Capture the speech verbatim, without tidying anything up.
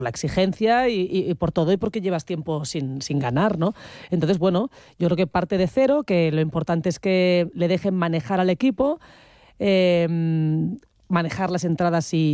la exigencia y, y, y por todo y porque llevas tiempo sin, sin ganar, ¿no? Entonces, bueno, yo creo que parte de cero, que lo importante es que le dejen manejar al equipo, eh, manejar las entradas y